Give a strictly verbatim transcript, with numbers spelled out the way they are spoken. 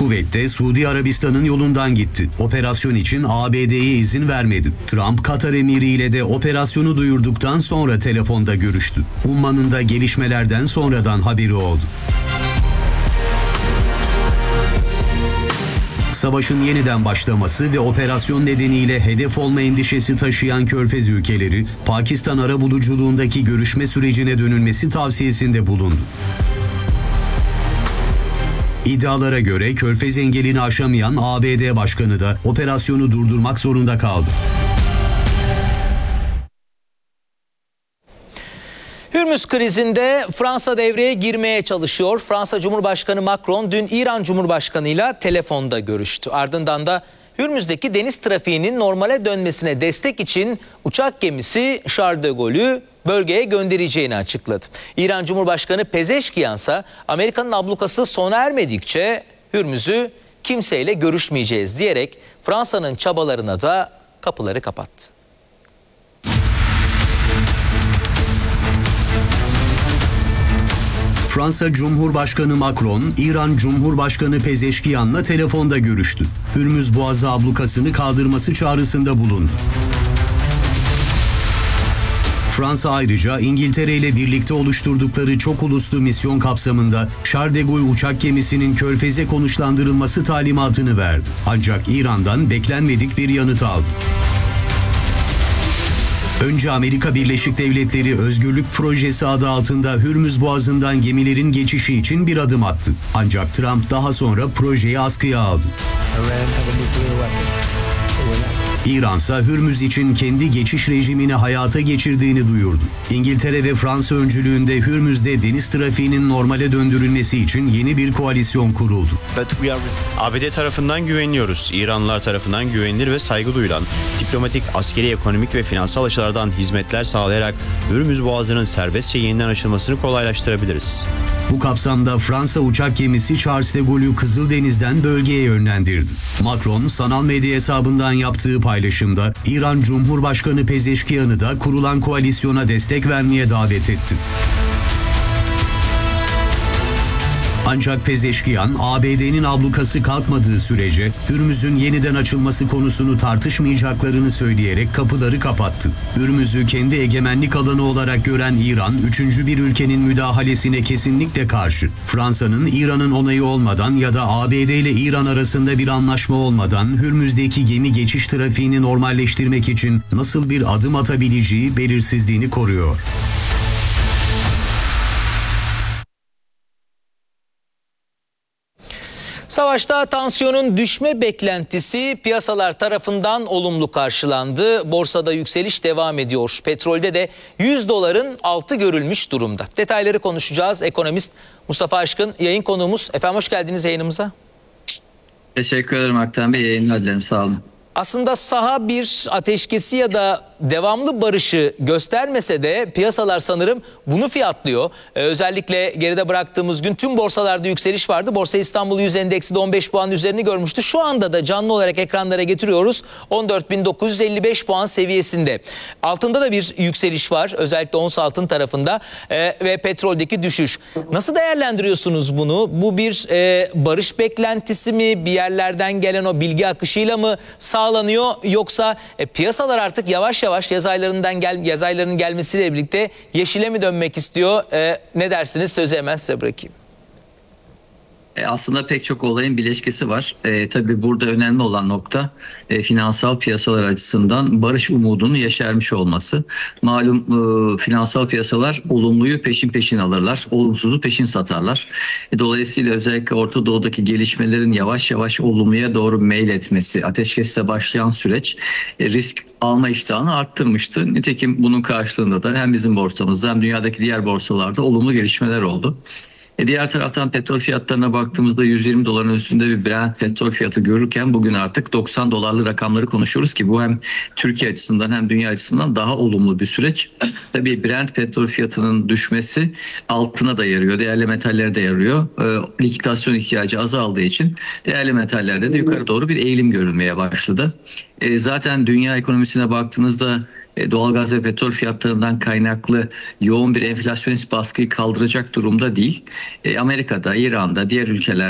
kuvvet de Suudi Arabistan'ın yolundan gitti. Operasyon için A B D'ye izin vermedi. Trump, Katar emiri ile de operasyonu duyurduktan sonra telefonda görüştü. Umman'ın da gelişmelerden sonradan haberi oldu. Savaşın yeniden başlaması ve operasyon nedeniyle hedef olma endişesi taşıyan Körfez ülkeleri, Pakistan arabuluculuğundaki görüşme sürecine dönülmesi tavsiyesinde bulundu. İddialara göre Körfez engelini aşamayan A B D Başkanı da operasyonu durdurmak zorunda kaldı. Hürmüz krizinde Fransa devreye girmeye çalışıyor. Fransa Cumhurbaşkanı Macron dün İran Cumhurbaşkanı ile telefonda görüştü. Ardından da Hürmüz'deki deniz trafiğinin normale dönmesine destek için uçak gemisi Charles de Gaulle'ü bölgeye göndereceğini açıkladı. İran Cumhurbaşkanı Pezeşkiyan ise Amerika'nın ablukası sona ermedikçe Hürmüz'ü kimseyle görüşmeyeceğiz diyerek Fransa'nın çabalarına da kapıları kapattı. Fransa Cumhurbaşkanı Macron, İran Cumhurbaşkanı Pezeşkiyan'la telefonda görüştü. Hürmüz Boğazı ablukasını kaldırması çağrısında bulundu. Fransa ayrıca İngiltere ile birlikte oluşturdukları çok uluslu misyon kapsamında Charles de Gaulle uçak gemisinin Körfez'e konuşlandırılması talimatını verdi. Ancak İran'dan beklenmedik bir yanıt aldı. Önce Amerika Birleşik Devletleri Özgürlük Projesi adı altında Hürmüz Boğazı'ndan gemilerin geçişi için bir adım attı. Ancak Trump daha sonra projeyi askıya aldı. İran ise Hürmüz için kendi geçiş rejimini hayata geçirdiğini duyurdu. İngiltere ve Fransa öncülüğünde Hürmüz'de deniz trafiğinin normale döndürülmesi için yeni bir koalisyon kuruldu. A B D tarafından güveniliyoruz. İranlılar tarafından güvenilir ve saygı duyulan, diplomatik, askeri, ekonomik ve finansal açılardan hizmetler sağlayarak Hürmüz Boğazı'nın serbestçe yeniden açılmasını kolaylaştırabiliriz. Bu kapsamda Fransa uçak gemisi Charles de Gaulle'ü Kızıldeniz'den bölgeye yönlendirdi. Macron, sanal medya hesabından yaptığı paylaşımda İran Cumhurbaşkanı Pezeşkiyan'ı da kurulan koalisyona destek vermeye davet etti. Ancak Pezeşkiyan, A B D'nin ablukası kalkmadığı sürece Hürmüz'ün yeniden açılması konusunu tartışmayacaklarını söyleyerek kapıları kapattı. Hürmüz'ü kendi egemenlik alanı olarak gören İran, üçüncü bir ülkenin müdahalesine kesinlikle karşı. Fransa'nın İran'ın onayı olmadan ya da A B D ile İran arasında bir anlaşma olmadan Hürmüz'deki gemi geçiş trafiğini normalleştirmek için nasıl bir adım atabileceği belirsizliğini koruyor. Savaşta tansiyonun düşme beklentisi piyasalar tarafından olumlu karşılandı. Borsada yükseliş devam ediyor. Petrolde de yüz doların altı görülmüş durumda. Detayları konuşacağız. Ekonomist Mustafa Aşkın yayın konuğumuz. Efendim hoş geldiniz yayınımıza. Teşekkür ederim Aktan Bey. Yayınlar dilerim. Sağ olun. Aslında saha bir ateşkesi ya da devamlı barışı göstermese de piyasalar sanırım bunu fiyatlıyor. Ee, özellikle geride bıraktığımız gün tüm borsalarda yükseliş vardı. Borsa İstanbul yüz endeksi de on beş puan üzerini görmüştü. Şu anda da canlı olarak ekranlara getiriyoruz. on dört bin dokuz yüz elli beş puan seviyesinde. Altında da bir yükseliş var. Özellikle ons altın tarafında ee, ve petroldeki düşüş. Nasıl değerlendiriyorsunuz bunu? Bu bir e, barış beklentisi mi? Bir yerlerden gelen o bilgi akışıyla mı sağlanıyor? Yoksa e, piyasalar artık yavaş yavaş yaz aylarından gel yaz aylarının gelmesiyle birlikte yeşile mi dönmek istiyor? E, ne dersiniz? Sözü hemen size bırakayım. E aslında pek çok olayın bileşkesi var. E, tabii burada önemli olan nokta e, finansal piyasalar açısından barış umudunu yeşermiş olması. Malum e, finansal piyasalar olumluyu peşin peşin alırlar, olumsuzu peşin satarlar. E, dolayısıyla özellikle Orta Doğu'daki gelişmelerin yavaş yavaş olumluya doğru meyletmesi, ateşkesle başlayan süreç e, risk alma iştahını arttırmıştı. Nitekim bunun karşılığında da hem bizim borsamızda hem dünyadaki diğer borsalarda olumlu gelişmeler oldu. E diğer taraftan petrol fiyatlarına baktığımızda yüz yirmi doların üstünde bir Brent petrol fiyatı görürken bugün artık doksan dolarlı rakamları konuşuyoruz ki bu hem Türkiye açısından hem dünya açısından daha olumlu bir süreç. Tabii Brent petrol fiyatının düşmesi altına da yarıyor, değerli metallere de yarıyor. E, likitasyon ihtiyacı azaldığı için değerli metallerde de yukarı doğru bir eğilim görülmeye başladı. E, zaten dünya ekonomisine baktığınızda doğalgaz ve petrol fiyatlarından kaynaklı yoğun bir enflasyonist baskıyı kaldıracak durumda değil. Amerika'da, İran'da, diğer ülkeler